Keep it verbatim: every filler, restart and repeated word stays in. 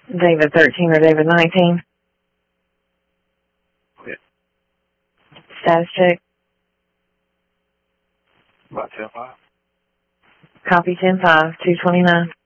David thirteen or David nineteen. Yeah. Status check. About ten five. Copy ten five, two twenty-nine.